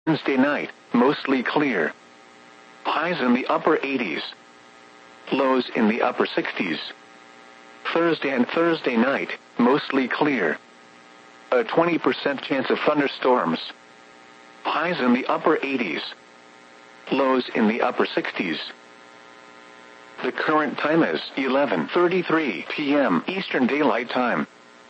Wednesday night, mostly clear. Highs in the upper 80s. Lows in the upper 60s. Thursday and Thursday night, mostly clear. A 20% chance of thunderstorms. Highs in the upper 80s. Lows in the upper 60s. The current time is 11:33 p.m. Eastern Daylight Time.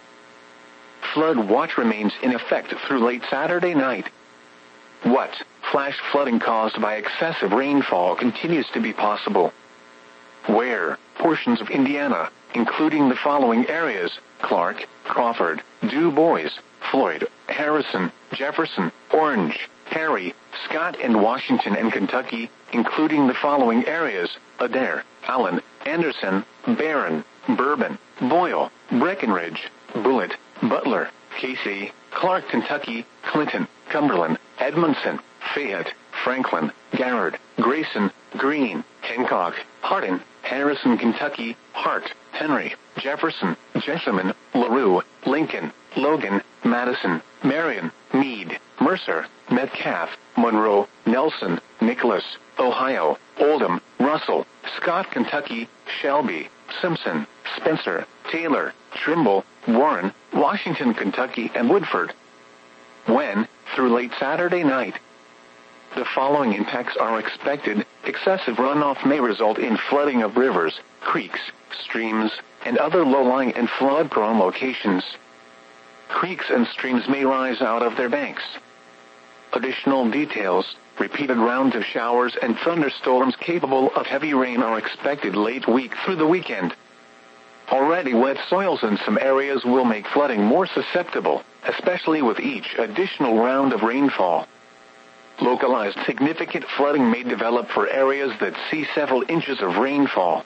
Flood watch remains in effect through late Saturday night. What? Flash flooding caused by excessive rainfall continues to be possible. Where? Portions of Indiana, including the following areas: Clark, Crawford, Du Bois, Floyd, Harrison, Jefferson, Orange, Perry, Scott, and Washington, and Kentucky, including the following areas: Adair, Allen, Anderson, Barron, Bourbon, Boyle, Breckenridge, Bullitt, Butler, Casey, Clark, Kentucky, Clinton, Cumberland, Edmondson, Fayette, Franklin, Garrard, Grayson, Greene, Hancock, Hardin, Harrison, Kentucky, Hart, Henry, Jefferson, Jessamine, LaRue, Lincoln, Logan, Madison, Marion, Meade, Mercer, Metcalfe, Monroe, Nelson, Nicholas, Ohio, Oldham, Russell, Scott, Kentucky, Shelby, Simpson, Spencer, Taylor, Trimble, Warren, Washington, Kentucky, and Woodford. When? Through late Saturday night. The following impacts are expected. Excessive runoff may result in flooding of rivers, creeks, streams, and other low-lying and flood-prone locations. Creeks and streams may rise out of their banks. Additional details: repeated rounds of showers and thunderstorms capable of heavy rain are expected late week through the weekend. Already wet soils in some areas will make flooding more susceptible, especially with each additional round of rainfall. Localized significant flooding may develop for areas that see several inches of rainfall.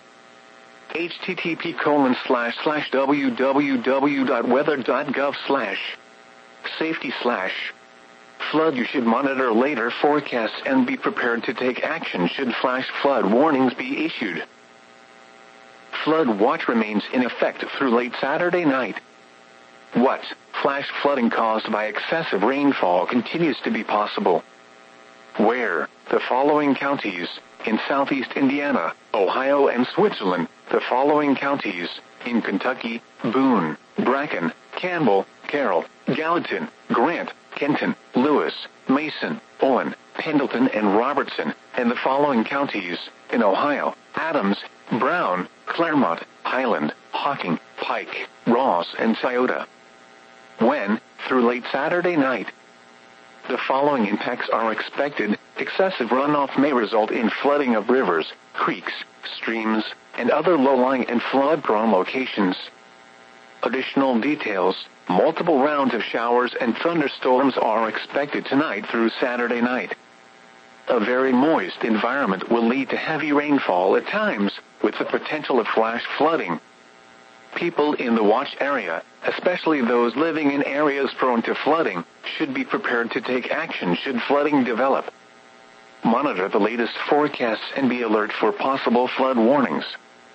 http://www.weather.gov/safety/ flood. You should monitor later forecasts and be prepared to take action should flash flood warnings be issued. Flood watch remains in effect through late Saturday night. What? Flash flooding caused by excessive rainfall continues to be possible. Where? The following counties: in southeast Indiana, Ohio, and Switzerland. The following counties: in Kentucky, Boone, Bracken, Campbell, Carroll, Gallatin, Grant, Kenton, Lewis, Mason, Owen, Pendleton, and Robertson. And the following counties: in Ohio: Adams, Brown, Claremont, Highland, Hocking, Pike, Ross, and Scioto. When? Through late Saturday night. The following impacts are expected. Excessive runoff may result in flooding of rivers, creeks, streams, and other low-lying and flood-prone locations. Additional details: multiple rounds of showers and thunderstorms are expected tonight through Saturday night. A very moist environment will lead to heavy rainfall at times, with the potential of flash flooding. People in the watch area, especially those living in areas prone to flooding, should be prepared to take action should flooding develop. Monitor the latest forecasts and be alert for possible flood warnings.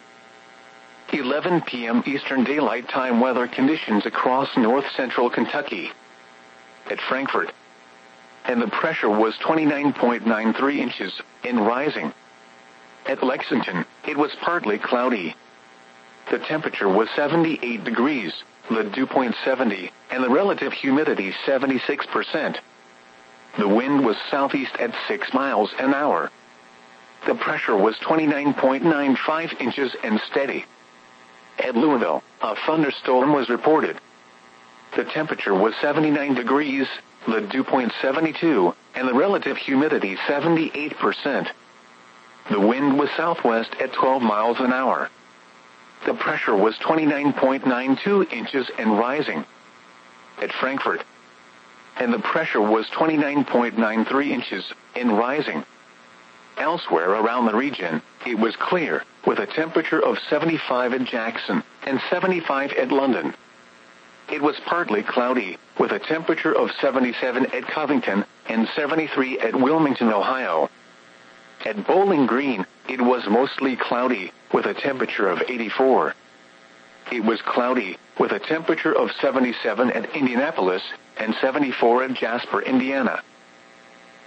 11 p.m. Eastern Daylight Time weather conditions across north-central Kentucky. At Frankfort. And the pressure was 29.93 inches, and rising. At Lexington, it was partly cloudy. The temperature was 78 degrees, the dew point 70, and the relative humidity 76%. The wind was southeast at 6 miles an hour. The pressure was 29.95 inches and steady. At Louisville, a thunderstorm was reported. The temperature was 79 degrees, the dew point 72, and the relative humidity 78%. The wind was southwest at 12 miles an hour. The pressure was 29.92 inches and rising. At Frankfort. And the pressure was 29.93 inches and rising. Elsewhere around the region, it was clear, with a temperature of 75 at Jackson and 75 at London. It was partly cloudy, with a temperature of 77 at Covington and 73 at Wilmington, Ohio. At Bowling Green, it was mostly cloudy, with a temperature of 84. It was cloudy, with a temperature of 77 at Indianapolis and 74 at Jasper, Indiana.